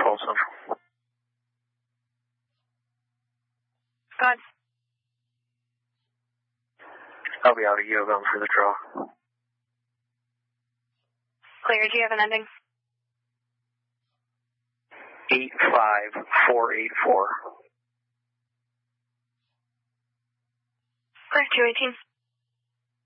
Folsom. God. I'll be out of U of M for the draw. Clear, do you have an ending? 85484. Clear, 218.